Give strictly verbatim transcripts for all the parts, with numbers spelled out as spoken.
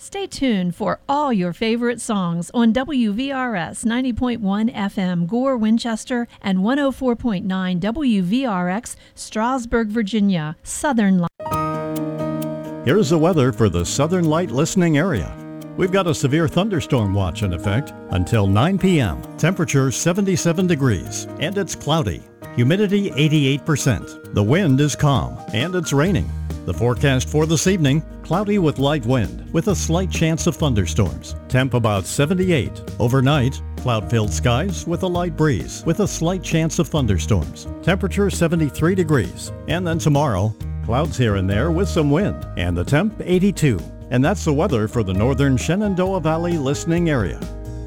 Stay tuned for all your favorite songs on W V R S ninety point one F M Gore, Winchester, and one oh four point nine W V R X Strasburg, Virginia, Southern Light. Here's the weather for the Southern Light listening area. We've got a severe thunderstorm watch in effect until nine p.m. Temperature seventy-seven degrees, and it's cloudy. Humidity eighty-eight percent. The wind is calm, and it's raining. The forecast for this evening, cloudy with light wind, with a slight chance of thunderstorms. Temp about seventy-eight. Overnight, cloud-filled skies with a light breeze, with a slight chance of thunderstorms. Temperature seventy-three degrees. And then tomorrow, clouds here and there with some wind, and the temp eighty-two. And that's the weather for the northern Shenandoah Valley listening area.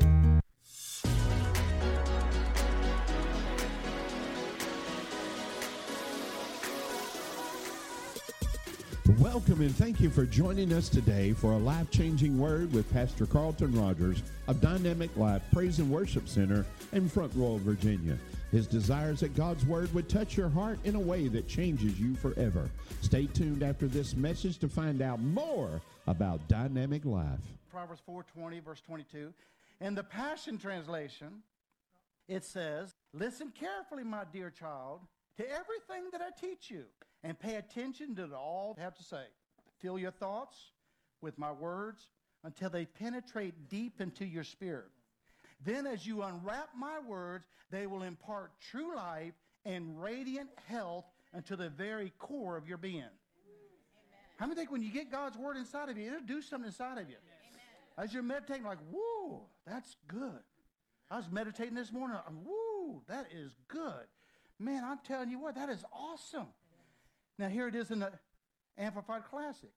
Welcome and thank you for joining us today for a life-changing word with Pastor Carlton Rogers of Dynamic Life Praise and Worship Center in Front Royal, Virginia. His desire is that God's word would touch your heart in a way that changes you forever. Stay tuned after this message to find out more about Dynamic Life. Proverbs four twenty, verse twenty-two. In the Passion Translation, it says, "Listen carefully, my dear child, to everything that I teach you, and pay attention to all I have to say. Fill your thoughts with my words until they penetrate deep into your spirit. Then as you unwrap my words, they will impart true life and radiant health into the very core of your being." Amen. How many think when you get God's word inside of you, it'll do something inside of you? Amen. As you're meditating, like, woo, that's good. I was meditating this morning, woo, that is good. Man, I'm telling you what, that is awesome. Now, here it is in the Amplified Classic,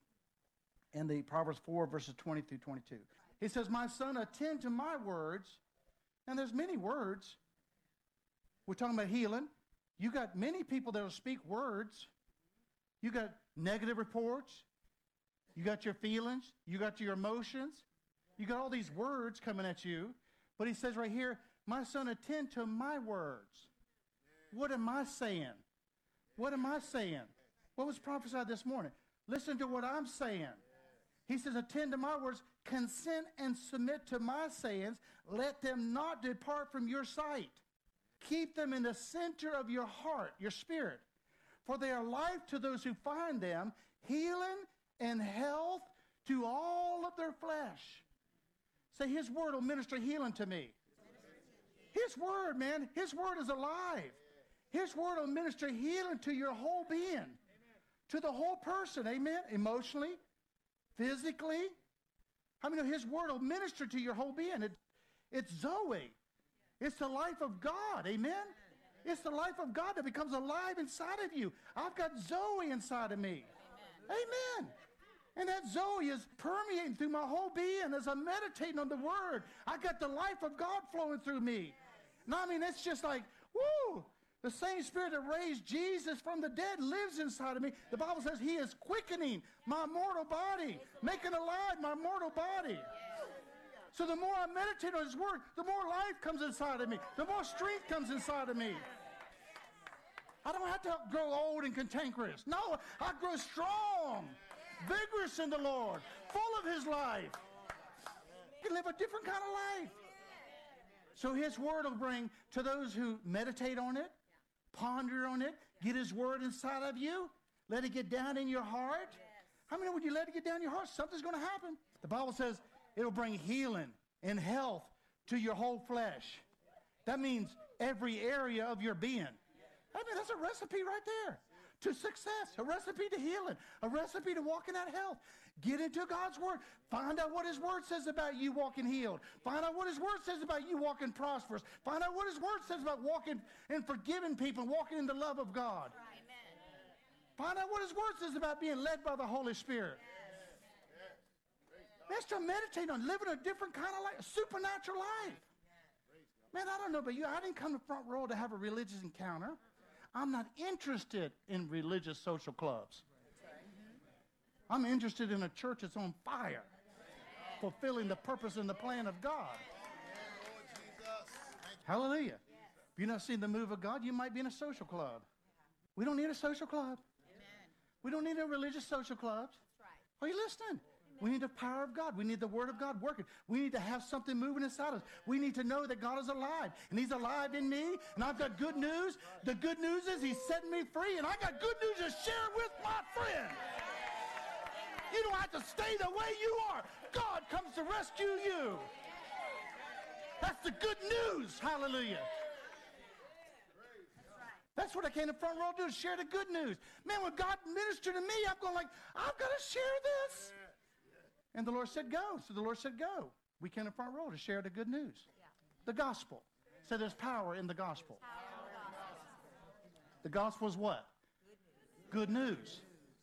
in the Proverbs four, verses twenty through twenty-two. He says, "My son, attend to my words." And there's many words. We're talking about healing. You got many people that will speak words. You got negative reports. You got your feelings. You got your emotions. You got all these words coming at you. But he says right here, "My son, attend to my words." What am I saying? What am I saying? What was prophesied this morning? Listen to what I'm saying. He says, "Attend to my words, consent and submit to my sayings. Let them not depart from your sight. Keep them in the center of your heart, your spirit. For they are life to those who find them, healing and health to all of their flesh." Say, his word will minister healing to me. His word, man, his word is alive. His word will minister healing to your whole being, amen. To the whole person, amen, emotionally, physically. How many know his word will minister to your whole being? It, it's Zoe. It's the life of God, amen? It's the life of God that becomes alive inside of you. I've got Zoe inside of me, amen. Amen. And that Zoe is permeating through my whole being as I'm meditating on the word. I got the life of God flowing through me. No, I mean, it's just like, woo! The same spirit that raised Jesus from the dead lives inside of me. The Bible says he is quickening my mortal body, making alive my mortal body. So the more I meditate on his word, the more life comes inside of me. The more strength comes inside of me. I don't have to grow old and cantankerous. No, I grow strong, vigorous in the Lord, full of his life. You can live a different kind of life. So his word will bring to those who meditate on it, ponder on it, get his word inside of you, let it get down in your heart. Yes. How many, when you let it get down in your heart, something's going to happen? The Bible says it'll bring healing and health to your whole flesh. That means every area of your being. I mean, that's a recipe right there to success, a recipe to healing, a recipe to walking out health. Get into God's word. Find out what his word says about you walking healed. Find out what his word says about you walking prosperous. Find out what his word says about walking and forgiving people, walking in the love of God. Amen. Find out what his word says about being led by the Holy Spirit. Let's to meditate on living a different kind of life, a supernatural life. Man, I don't know about you. I didn't come to Front Royal to have a religious encounter. I'm not interested in religious social clubs. I'm interested in a church that's on fire, fulfilling the purpose and the plan of God. Hallelujah. If you're not seeing the move of God, you might be in a social club. We don't need a social club. We don't need no religious social clubs. Are you listening? We need the power of God. We need the Word of God working. We need to have something moving inside us. We need to know that God is alive, and He's alive in me, and I've got good news. The good news is He's setting me free, and I got good news to share with my friend. You don't have to stay the way you are. God comes to rescue you. That's the good news. Hallelujah. That's what I came to front row to do, is share the good news. Man, when God ministered to me, I'm going like, I've got to share this. And the Lord said, go. So the Lord said, go. We came to front row to share the good news. The gospel. So there's power in the gospel. The gospel is what? Good news.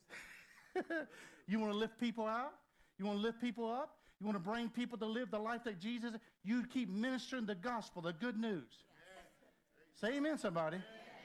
You want to lift people out? You want to lift people up? You want to bring people to live the life that Jesus, you keep ministering the gospel, the good news. Say amen, somebody.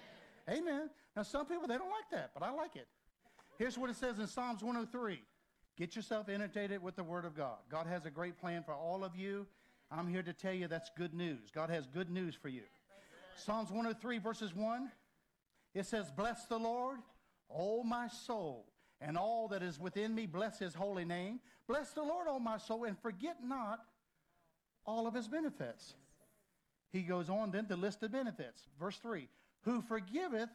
Amen. Now, some people, they don't like that, but I like it. Here's what it says in Psalms one oh three. Get yourself inundated with the Word of God. God has a great plan for all of you. I'm here to tell you that's good news. God has good news for you. Psalms one oh three, verses one, it says, bless the Lord, O my soul, and all that is within me, bless His holy name. Bless the Lord, O my soul, and forget not all of His benefits. He goes on then to list the benefits. Verse three, who forgiveth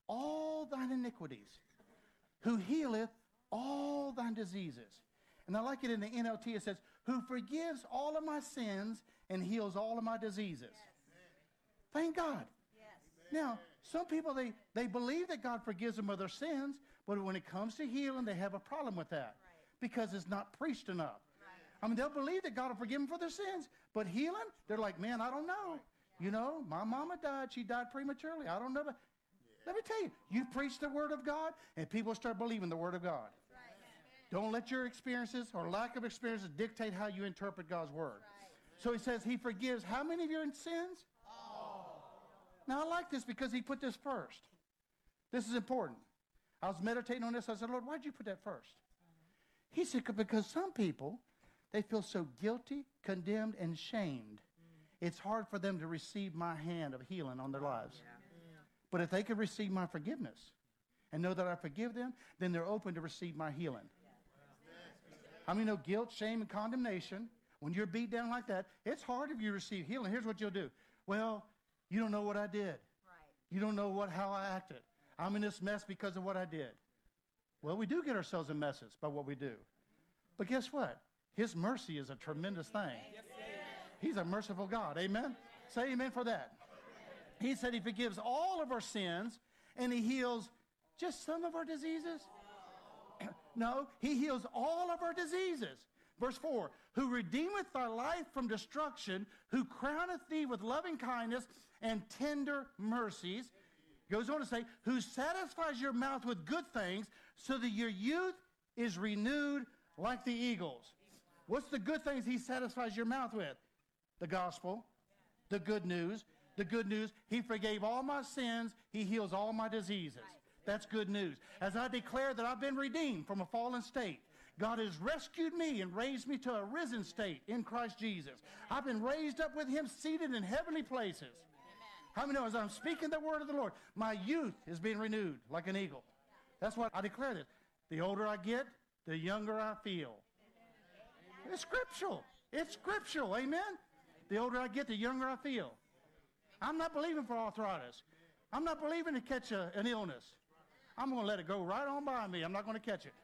all thine iniquities, who healeth all thine diseases. And I like it in the N L T, it says, who forgives all of my sins and heals all of my diseases. Yes. Thank God. Yes. Now, some people, they, they believe that God forgives them of their sins, but when it comes to healing, they have a problem with that, right, because it's not preached enough. Right. I mean, they'll believe that God will forgive them for their sins, but healing, they're like, man, I don't know. You know, my mama died. She died prematurely. I don't know. But let me tell you, you preach the Word of God, and people start believing the Word of God. Right. Don't let your experiences or lack of experiences dictate how you interpret God's Word. Right. So He says He forgives how many of your sins? All. Now, I like this because He put this first. This is important. I was meditating on this. I said, Lord, why did you put that first? Mm-hmm. He said, because some people, they feel so guilty, condemned, and shamed. It's hard for them to receive my hand of healing on their lives. Yeah. Yeah. But if they could receive my forgiveness and know that I forgive them, then they're open to receive my healing. Yeah. I mean, no guilt, shame, and condemnation. When you're beat down like that, it's hard if you receive healing. Here's what you'll do. Well, you don't know what I did. Right. You don't know what how I acted. I'm in this mess because of what I did. Well, we do get ourselves in messes by what we do. But guess what? His mercy is a tremendous thing. He's a merciful God. Amen? Say amen for that. He said He forgives all of our sins and He heals just some of our diseases. No, He heals all of our diseases. Verse four, who redeemeth thy life from destruction, who crowneth thee with loving kindness and tender mercies. Goes on to say, who satisfies your mouth with good things so that your youth is renewed like the eagles. What's the good things He satisfies your mouth with? The gospel, the good news, the good news. He forgave all my sins. He heals all my diseases. That's good news. As I declare that I've been redeemed from a fallen state, God has rescued me and raised me to a risen state in Christ Jesus. I've been raised up with Him, seated in heavenly places. Amen. How many know as I'm speaking the word of the Lord, my youth is being renewed like an eagle? That's what I declare this. The older I get, the younger I feel. It's scriptural. It's scriptural. Amen? The older I get, the younger I feel. I'm not believing for arthritis. I'm not believing to catch a, an illness. I'm going to let it go right on by me. I'm not going to catch it.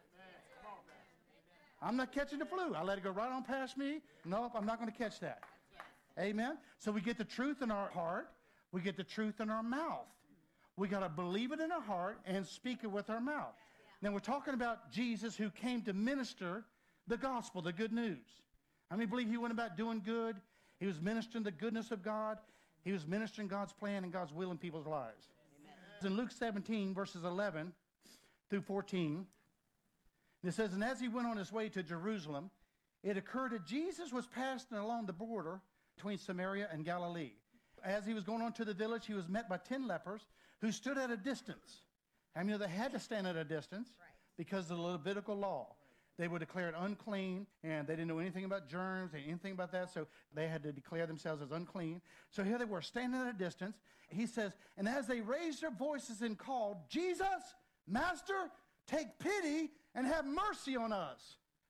I'm not catching the flu. I let it go right on past me. Nope, I'm not going to catch that. Amen? So we get the truth in our heart. We get the truth in our mouth. We got to believe it in our heart and speak it with our mouth. Now we're talking about Jesus who came to minister the gospel, the good news. How many believe He went about doing good? He was ministering the goodness of God. He was ministering God's plan and God's will in people's lives. Amen. In Luke seventeen, verses eleven through fourteen, it says, and as He went on His way to Jerusalem, it occurred that Jesus was passing along the border between Samaria and Galilee. As He was going on to the village, He was met by ten lepers who stood at a distance. I mean, they had to stand at a distance right, because of the Levitical law. They were declared unclean, and they didn't know anything about germs and anything about that, so they had to declare themselves as unclean. So here they were, standing at a distance. He says, and as they raised their voices and called, Jesus, Master, take pity and have mercy on us.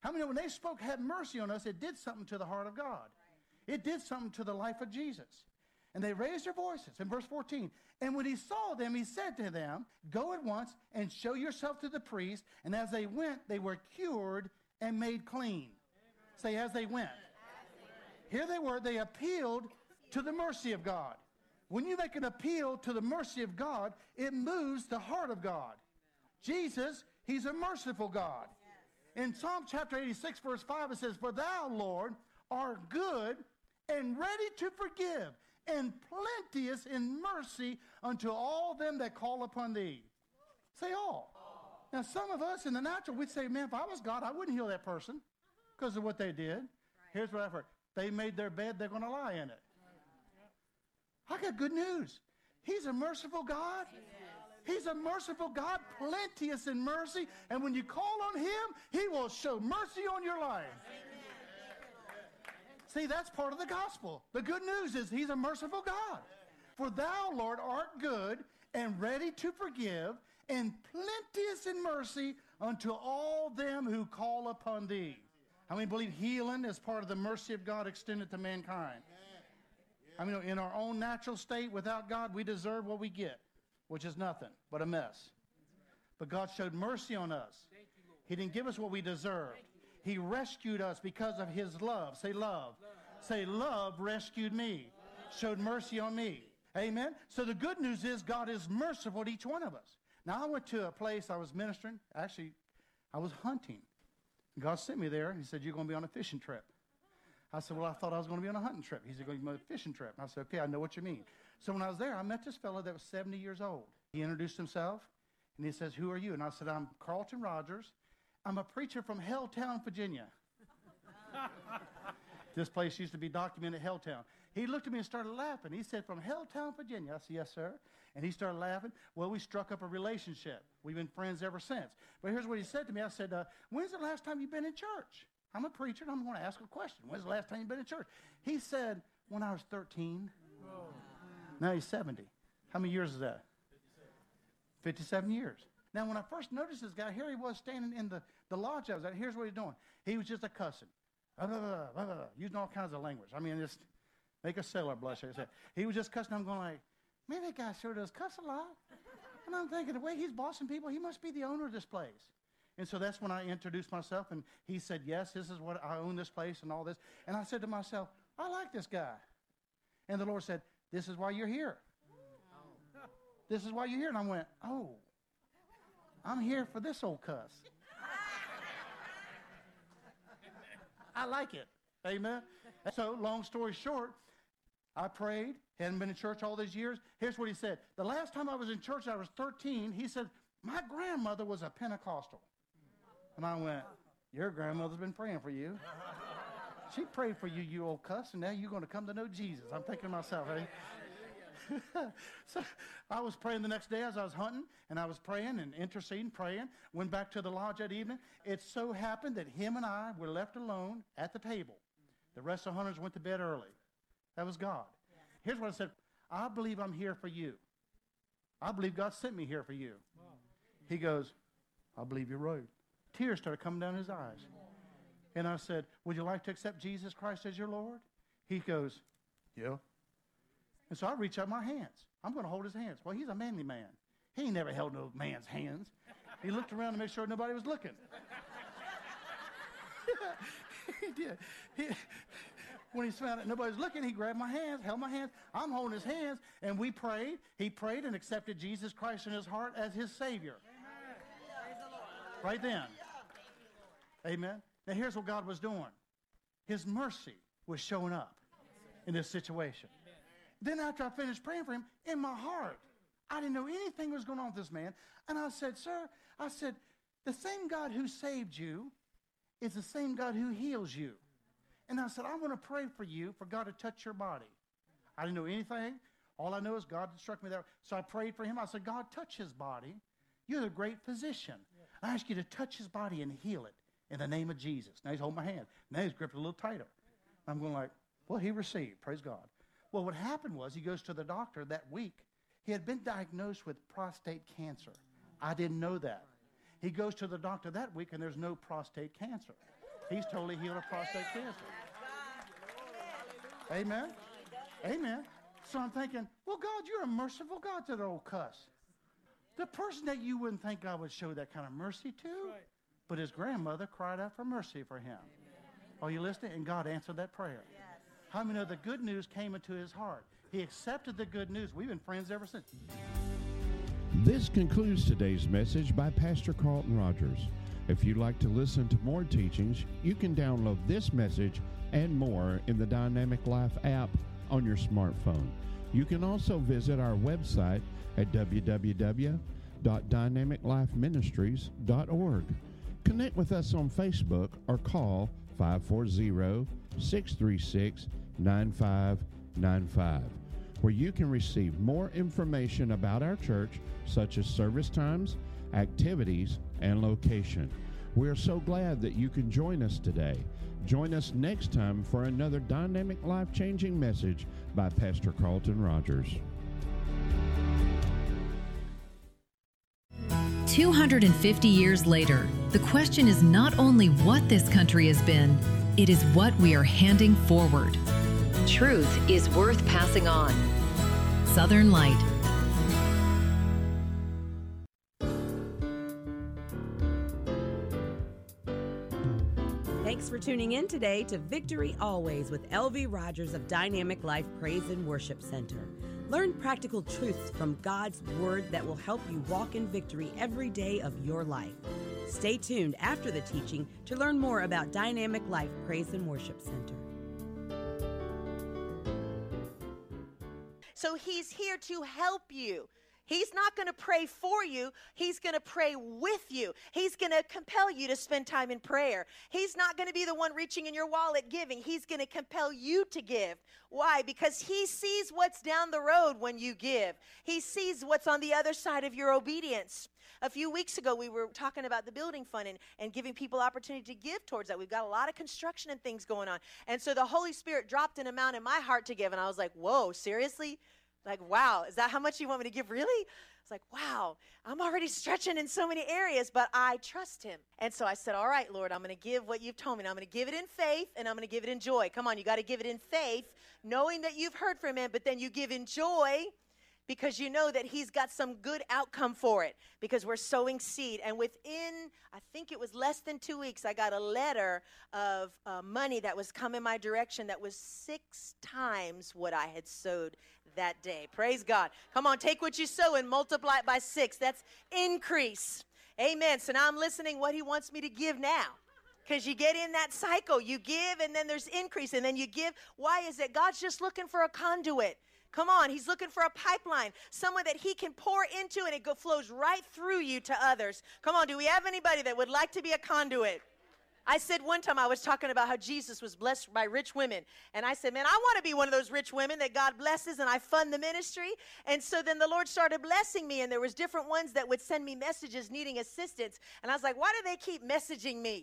How many know when they spoke, had mercy on us, it did something to the heart of God. It did something to the life of Jesus. And they raised their voices. In verse fourteen, and when he saw them, he said to them, go at once and show yourself to the priest. And as they went, they were cured and made clean. Say, as they went. Here they were. They appealed to the mercy of God. When you make an appeal to the mercy of God, it moves the heart of God. Jesus, he's a merciful God. In Psalm chapter eighty-six, verse five, it says, for thou, Lord, art good and ready to forgive, and plenteous in mercy unto all them that call upon thee. Say all. Now, some of us in the natural, we'd say, man, if I was God, I wouldn't heal that person because of what they did. Here's what I've heard. They made their bed, they're going to lie in it. I got good news. He's a merciful God. He's a merciful God, plenteous in mercy. And when you call on him, he will show mercy on your life. See, that's part of the gospel. The good news is he's a merciful God. For thou, Lord, art good and ready to forgive, and plenteous in mercy unto all them who call upon thee. How many believe healing is part of the mercy of God extended to mankind? I mean, in our own natural state, without God, we deserve what we get, which is nothing but a mess. But God showed mercy on us. He didn't give us what we deserved. He rescued us because of his love. Say love. Say love rescued me. Showed mercy on me. Amen? So the good news is God is merciful to each one of us. Now, I went to a place I was ministering. Actually, I was hunting. God sent me there. He said, you're going to be on a fishing trip. I said, well, I thought I was going to be on a hunting trip. He said, going to be on a fishing trip. And I said, okay, I know what you mean. So when I was there, I met this fellow that was seventy years old. He introduced himself, and he says, who are you? And I said, I'm Carlton Rogers. I'm a preacher from Helltown, Virginia. This place used to be documented Helltown. He looked at me and started laughing. He said, from Helltown, Virginia. I said, yes, sir. And he started laughing. Well, we struck up a relationship. We've been friends ever since. But here's what he said to me. I said, uh, when's the last time you've been in church? I'm a preacher, and I'm going to ask a question. When's the last time you've been in church? He said, when I was thirteen. Whoa. Now he's seventy. How many years is that? fifty-seven years. Now, when I first noticed this guy, here he was standing in the, the lodge I was at. Here's what he's doing. He was just a cussing. Blah, blah, blah, blah, blah, using all kinds of language. I mean, just make a sailor blush. I said. He was just cussing. I'm going like, man, that guy sure does cuss a lot. And I'm thinking, the way he's bossing people, he must be the owner of this place. And so that's when I introduced myself, and he said, yes, this is what I own this place and all this. And I said to myself, I like this guy. And the Lord said, this is why you're here. This is why you're here. And I went, oh, I'm here for this old cuss. I like it. Amen. So long story short, I prayed, hadn't been in church all these years. Here's what he said. The last time I was in church, I was thirteen. He said, my grandmother was a Pentecostal. And I went, your grandmother's been praying for you. She prayed for you, you old cuss, and now you're going to come to know Jesus. I'm thinking to myself, hey. So I was praying the next day as I was hunting, and I was praying and interceding, praying. Went back to the lodge that evening. It so happened that him and I were left alone at the table. The rest of the hunters went to bed early. That was God. Here's what I said. I believe I'm here for you. I believe God sent me here for you. He goes, I believe you're right. Tears started coming down his eyes. And I said, would you like to accept Jesus Christ as your Lord? He goes, yeah. And so I reach out my hands. I'm going to hold his hands. Well, he's a manly man. He ain't never held no man's hands. He looked around to make sure nobody was looking. He did. He, when he found out nobody was looking, he grabbed my hands, held my hands. I'm holding his hands, and we prayed. He prayed and accepted Jesus Christ in his heart as his Savior. Right then. Amen. Now here's what God was doing. His mercy was showing up in this situation. Then after I finished praying for him, in my heart, I didn't know anything was going on with this man. And I said, sir, I said, the same God who saved you is the same God who heals you. And I said, I want to pray for you, for God to touch your body. I didn't know anything. All I know is God struck me there. So I prayed for him. I said, God, touch his body. You're the great physician. I ask you to touch his body and heal it in the name of Jesus. Now he's holding my hand. Now he's gripped it a little tighter. I'm going like, well, he received. Praise God. Well, what happened was he goes to the doctor that week. He had been diagnosed with prostate cancer. I didn't know that. He goes to the doctor that week, and there's no prostate cancer. He's totally healed of prostate cancer. Amen. Amen. So I'm thinking, well, God, you're a merciful God to the old cuss. The person that you wouldn't think God would show that kind of mercy to, but his grandmother cried out for mercy for him. Are you listening? And God answered that prayer. How many know the good news came into his heart? He accepted the good news. We've been friends ever since. This concludes today's message by Pastor Carlton Rogers. If you'd like to listen to more teachings, you can download this message and more in the Dynamic Life app on your smartphone. You can also visit our website at w w w dot dynamic life ministries dot org. Connect with us on Facebook or call five four zero, six three six, nine five nine five, where you can receive more information about our church, such as service times, activities, and location. We are so glad that you can join us today. Join us next time for another dynamic, life-changing message by Pastor Carlton Rogers. two hundred fifty years later, the question is not only what this country has been, it is what we are handing forward. Truth is worth passing on. Southern Light. Thanks for tuning in today to Victory Always with L V Rogers of Dynamic Life Praise and Worship Center. Learn practical truths from God's Word that will help you walk in victory every day of your life. Stay tuned after the teaching to learn more about Dynamic Life Praise and Worship Center. So he's here to help you. He's not going to pray for you. He's going to pray with you. He's going to compel you to spend time in prayer. He's not going to be the one reaching in your wallet giving. He's going to compel you to give. Why? Because he sees what's down the road when you give. He sees what's on the other side of your obedience. A few weeks ago, we were talking about the building fund and, and giving people opportunity to give towards that. We've got a lot of construction and things going on. And so the Holy Spirit dropped an amount in my heart to give. And I was like, whoa, seriously? Like, wow, is that how much you want me to give? Really? It's like, wow, I'm already stretching in so many areas, but I trust him. And so I said, all right, Lord, I'm going to give what you've told me. And I'm going to give it in faith, and I'm going to give it in joy. Come on, you got to give it in faith, knowing that you've heard from him, but then you give in joy because you know that he's got some good outcome for it because we're sowing seed. And within, I think it was less than two weeks, I got a letter of uh, money that was coming my direction that was six times what I had sowed that day. Praise God. Come on, take what you sow and multiply it by six. That's increase. Amen. So now I'm listening what he wants me to give now. Because you get in that cycle. You give and then there's increase and then you give. Why is it? God's just looking for a conduit. Come on, he's looking for a pipeline, someone that he can pour into and it go, flows right through you to others. Come on, do we have anybody that would like to be a conduit? I said one time I was talking about how Jesus was blessed by rich women. And I said, man, I want to be one of those rich women that God blesses and I fund the ministry. And so then the Lord started blessing me and there was different ones that would send me messages needing assistance. And I was like, why do they keep messaging me?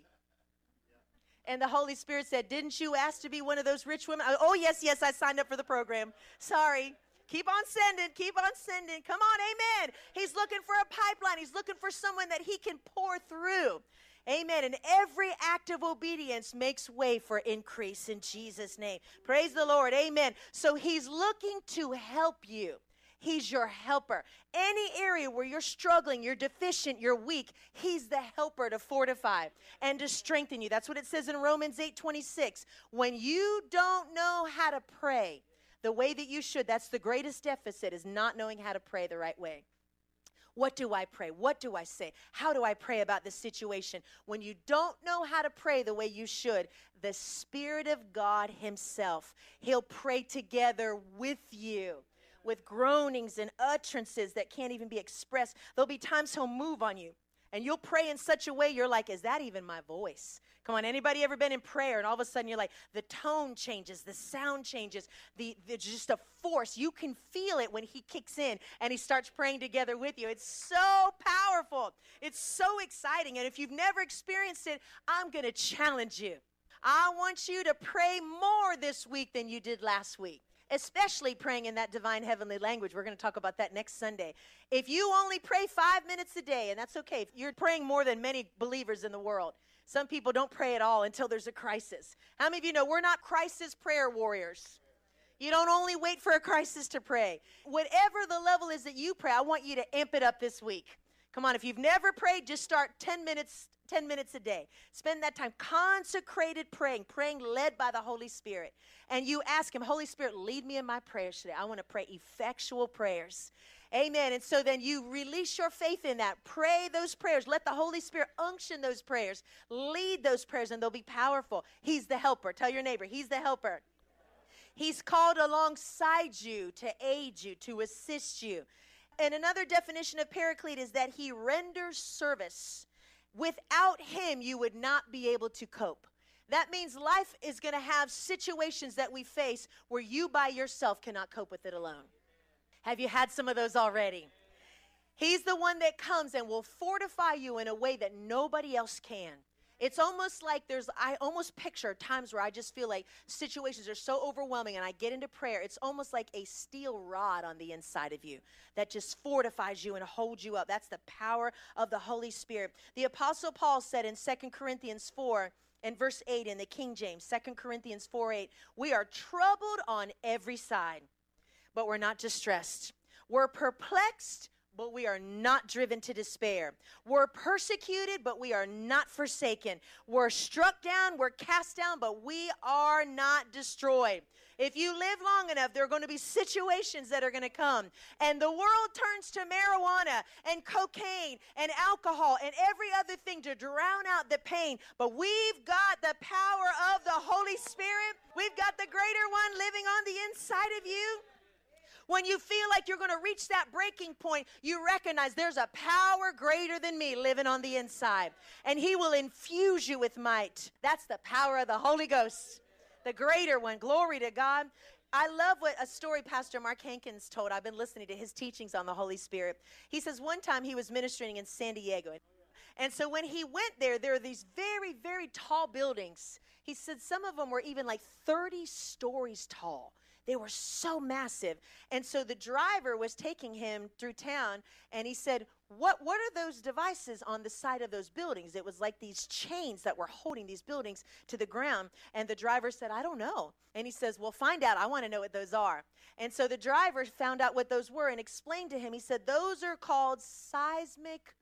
And the Holy Spirit said, didn't you ask to be one of those rich women? I, oh, yes, yes, I signed up for the program. Sorry. Keep on sending. Keep on sending. Come on, amen. He's looking for a pipeline. He's looking for someone that he can pour through. Amen. And every act of obedience makes way for increase in Jesus' name. Praise the Lord. Amen. So he's looking to help you. He's your helper. Any area where you're struggling, you're deficient, you're weak, he's the helper to fortify and to strengthen you. That's what it says in Romans eight twenty-six. When you don't know how to pray the way that you should, that's the greatest deficit, is not knowing how to pray the right way. What do I pray? What do I say? How do I pray about this situation? When you don't know how to pray the way you should, the Spirit of God himself, he'll pray together with you with groanings and utterances that can't even be expressed. There'll be times he'll move on you, and you'll pray in such a way you're like, is that even my voice? Come on, anybody ever been in prayer and all of a sudden you're like, the tone changes, the sound changes, the, the just a force. You can feel it when he kicks in and he starts praying together with you. It's so powerful. It's so exciting. And if you've never experienced it, I'm going to challenge you. I want you to pray more this week than you did last week, especially praying in that divine heavenly language. We're going to talk about that next Sunday. If you only pray five minutes a day, and that's okay, if you're praying more than many believers in the world, Some people don't pray at all until there's a crisis. How many of you know we're not crisis prayer warriors? You don't only wait for a crisis to pray. Whatever the level is that you pray, I want you to amp it up this week. Come on, if you've never prayed, just start ten minutes, ten minutes a day. Spend that time consecrated praying, praying led by the Holy Spirit. And you ask him, Holy Spirit, lead me in my prayers today. I want to pray effectual prayers. Amen. And so then you release your faith in that. Pray those prayers. Let the Holy Spirit unction those prayers. Lead those prayers, and they'll be powerful. He's the helper. Tell your neighbor, he's the helper. He's called alongside you to aid you, to assist you. And another definition of paraclete is that he renders service. Without him, you would not be able to cope. That means life is going to have situations that we face where you by yourself cannot cope with it alone. Have you had some of those already? He's the one that comes and will fortify you in a way that nobody else can. It's almost like there's, I almost picture times where I just feel like situations are so overwhelming and I get into prayer. It's almost like a steel rod on the inside of you that just fortifies you and holds you up. That's the power of the Holy Spirit. The Apostle Paul said in Second Corinthians four and verse eight in the King James, Second Corinthians four eight, we are troubled on every side, but we're not distressed. We're perplexed, but we are not driven to despair. We're persecuted, but we are not forsaken. We're struck down, we're cast down, but we are not destroyed. If you live long enough, there are going to be situations that are going to come. And the world turns to marijuana and cocaine and alcohol and every other thing to drown out the pain. But we've got the power of the Holy Spirit. We've got the greater one living on the inside of you. When you feel like you're going to reach that breaking point, you recognize there's a power greater than me living on the inside. And he will infuse you with might. That's the power of the Holy Ghost, the greater one. Glory to God. I love what a story Pastor Mark Hankins told. I've been listening to his teachings on the Holy Spirit. He says one time he was ministering in San Diego. And so when he went there, there were these very, very tall buildings. He said some of them were even like thirty stories tall. They were so massive. And so the driver was taking him through town, and he said, what, what are those devices on the side of those buildings? It was like these chains that were holding these buildings to the ground. And the driver said, I don't know. And he says, well, find out. I want to know what those are. And so the driver found out what those were and explained to him. He said, those are called seismic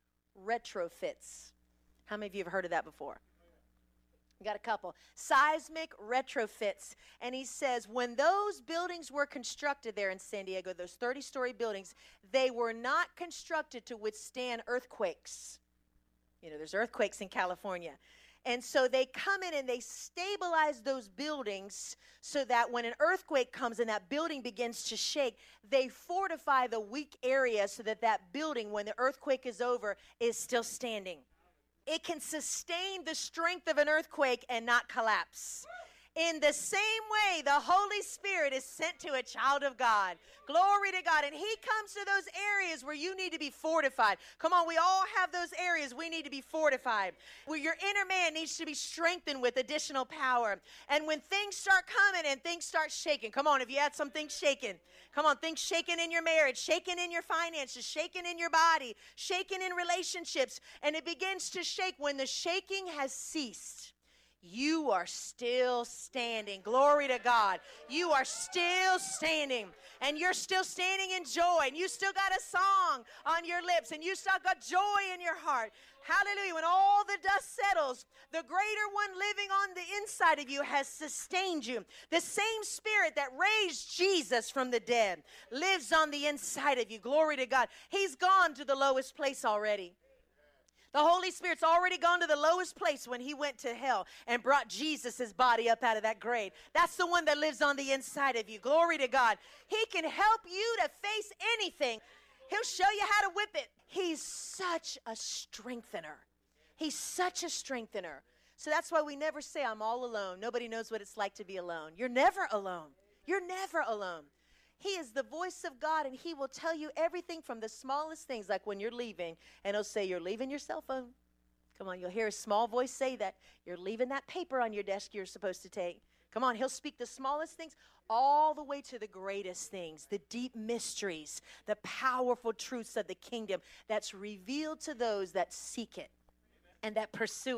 retrofits. How many of you have heard of that before? Got a couple. Seismic retrofits. And he says when those buildings were constructed there in San Diego, those thirty-story buildings, they were not constructed to withstand earthquakes. You know, there's earthquakes in California. And so they come in and they stabilize those buildings so that when an earthquake comes and that building begins to shake, they fortify the weak area so that that building, when the earthquake is over, is still standing. It can sustain the strength of an earthquake and not collapse. In the same way, the Holy Spirit is sent to a child of God. Glory to God. And he comes to those areas where you need to be fortified. Come on, we all have those areas we need to be fortified. Where your inner man needs to be strengthened with additional power. And when things start coming and things start shaking, come on, if you had some things shaking, come on, things shaking in your marriage, shaking in your finances, shaking in your body, shaking in relationships, and it begins to shake. When the shaking has ceased, you are still standing. Glory to God. You are still standing. And you're still standing in joy. And you still got a song on your lips. And you still got joy in your heart. Hallelujah. When all the dust settles, the greater one living on the inside of you has sustained you. The same spirit that raised Jesus from the dead lives on the inside of you. Glory to God. He's gone to the lowest place already. The Holy Spirit's already gone to the lowest place when he went to hell and brought Jesus' body up out of that grave. That's the one that lives on the inside of you. Glory to God. He can help you to face anything. He'll show you how to whip it. He's such a strengthener. He's such a strengthener. So that's why we never say, I'm all alone. Nobody knows what it's like to be alone. You're never alone. You're never alone. He is the voice of God, and he will tell you everything from the smallest things, like when you're leaving, and he'll say, you're leaving your cell phone. Come on, you'll hear a small voice say that. You're leaving that paper on your desk you're supposed to take. Come on, he'll speak the smallest things all the way to the greatest things, the deep mysteries, the powerful truths of the kingdom that's revealed to those that seek it and that pursue it.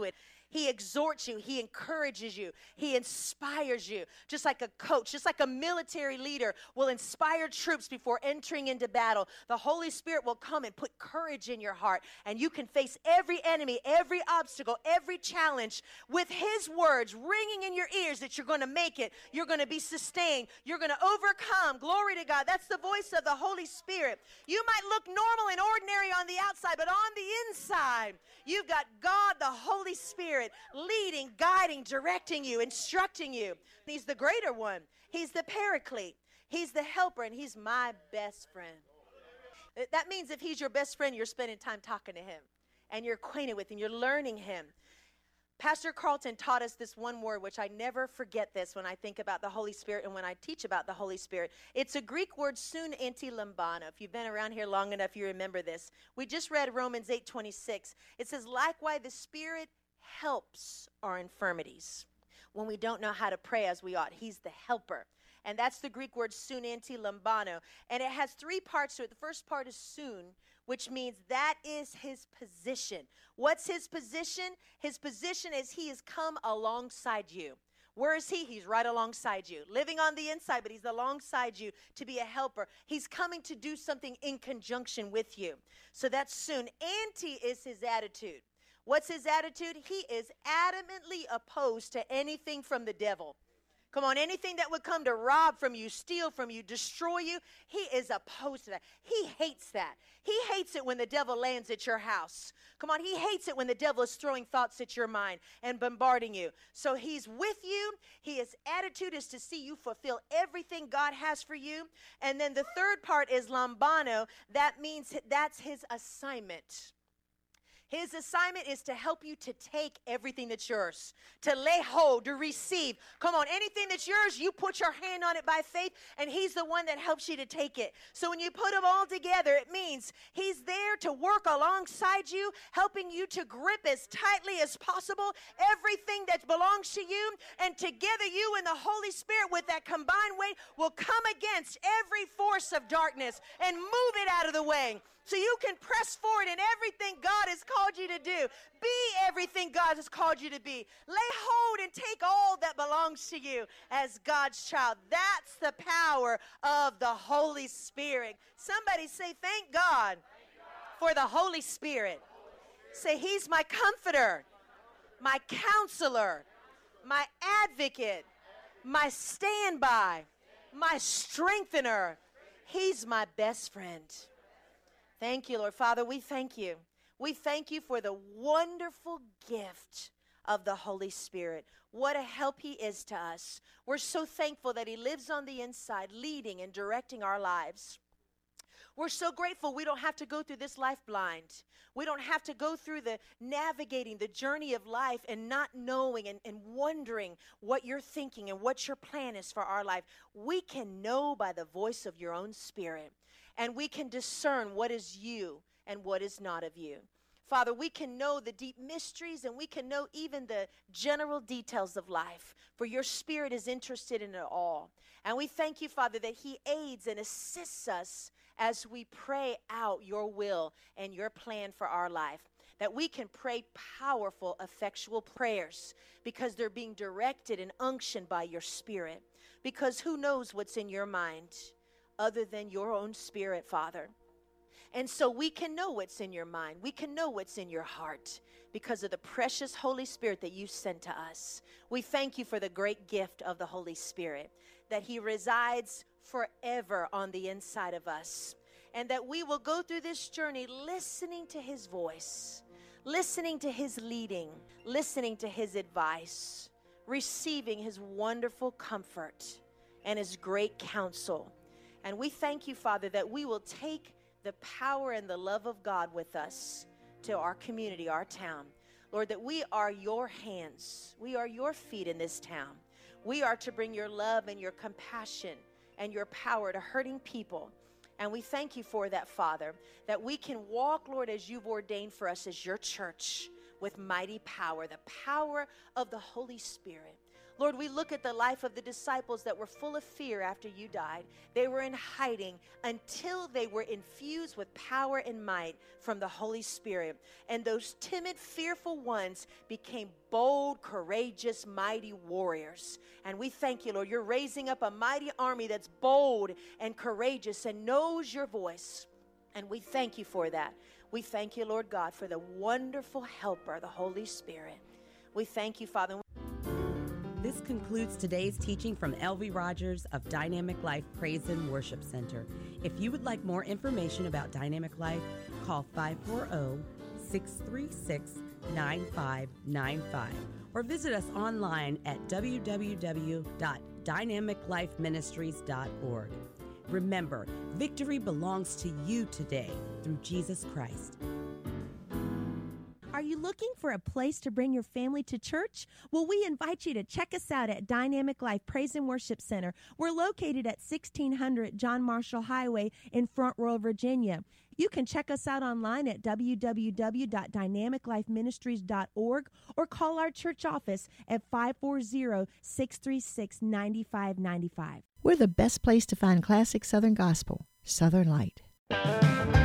He exhorts you. He encourages you. He inspires you. Just like a coach, just like a military leader will inspire troops before entering into battle. The Holy Spirit will come and put courage in your heart, and you can face every enemy, every obstacle, every challenge with His words ringing in your ears that you're going to make it. You're going to be sustained. You're going to overcome. Glory to God. That's the voice of the Holy Spirit. You might look normal and ordinary on the outside, but on the inside, you've got God, the Holy Spirit, leading, guiding, directing you, instructing you. He's the greater one. He's the paraclete. He's the helper, and He's my best friend. That means if He's your best friend, you're spending time talking to Him, and you're acquainted with Him, you're learning Him. Pastor Carlton taught us this one word, which I never forget this when I think about the Holy Spirit and when I teach about the Holy Spirit. It's a Greek word, sun enti lambano. If you've been around here long enough, you remember this. We just read Romans eight twenty-six. It says, likewise, the Spirit helps our infirmities when we don't know how to pray as we ought. He's the helper. And that's the Greek word sun enti lambano. And it has three parts to it. The first part is sun, which means that is His position. What's His position? His position is He has come alongside you. Where is He? He's right alongside you, living on the inside, but He's alongside you to be a helper. He's coming to do something in conjunction with you. So that's sun. Anti is His attitude. What's His attitude? He is adamantly opposed to anything from the devil. Come on, anything that would come to rob from you, steal from you, destroy you, He is opposed to that. He hates that. He hates it when the devil lands at your house. Come on, He hates it when the devil is throwing thoughts at your mind and bombarding you. So He's with you. His attitude is to see you fulfill everything God has for you. And then the third part is lambano. That means that's His assignment. His assignment is to help you to take everything that's yours, to lay hold, to receive. Come on, anything that's yours, you put your hand on it by faith, and He's the one that helps you to take it. So when you put them all together, it means He's there to work alongside you, helping you to grip as tightly as possible everything that belongs to you, and together you and the Holy Spirit with that combined weight will come against every force of darkness and move it out of the way. So you can press forward in everything God has called you to do. Be everything God has called you to be. Lay hold and take all that belongs to you as God's child. That's the power of the Holy Spirit. Somebody say, thank God for the Holy Spirit. Say, He's my comforter, my counselor, my advocate, my standby, my strengthener. He's my best friend. Thank you, Lord. Father, we thank you. We thank you for the wonderful gift of the Holy Spirit. What a help He is to us. We're so thankful that He lives on the inside, leading and directing our lives. We're so grateful we don't have to go through this life blind. We don't have to go through the navigating the journey of life and not knowing and, and wondering what you're thinking and what your plan is for our life. We can know by the voice of your own Spirit. And we can discern what is you and what is not of you. Father, we can know the deep mysteries and we can know even the general details of life, for your Spirit is interested in it all. And we thank you, Father, that He aids and assists us as we pray out your will and your plan for our life, that we can pray powerful, effectual prayers because they're being directed and unctioned by your Spirit. Because who knows what's in your mind other than your own Spirit, Father? And so we can know what's in your mind. We can know what's in your heart because of the precious Holy Spirit that you sent to us. We thank you for the great gift of the Holy Spirit, that He resides forever on the inside of us, and that we will go through this journey listening to His voice, listening to His leading, listening to His advice, receiving His wonderful comfort and His great counsel. And we thank you, Father, that we will take the power and the love of God with us to our community, our town. Lord, that we are your hands. We are your feet in this town. We are to bring your love and your compassion and your power to hurting people. And we thank you for that, Father, that we can walk, Lord, as you've ordained for us as your church. with mighty power, the power of the Holy Spirit. Lord, we look at the life of the disciples that were full of fear after you died. They were in hiding until they were infused with power and might from the Holy Spirit. And those timid, fearful ones became bold, courageous, mighty warriors. And we thank you, Lord. You're raising up a mighty army that's bold and courageous and knows your voice. And we thank you for that. We thank you, Lord God, for the wonderful helper, the Holy Spirit. We thank you, Father. This concludes today's teaching from L V Rogers of Dynamic Life Praise and Worship Center. If you would like more information about Dynamic Life, call five four zero, six three six, nine five nine five or visit us online at w w w dot dynamic life ministries dot org. Remember, victory belongs to you today through Jesus Christ. Are you looking for a place to bring your family to church? Well, we invite you to check us out at Dynamic Life Praise and Worship Center. We're located at sixteen hundred John Marshall Highway in Front Royal, Virginia. You can check us out online at w w w dot dynamic life ministries dot org or call our church office at five four zero, six three six, nine five nine five. We're the best place to find classic Southern gospel, Southern Light.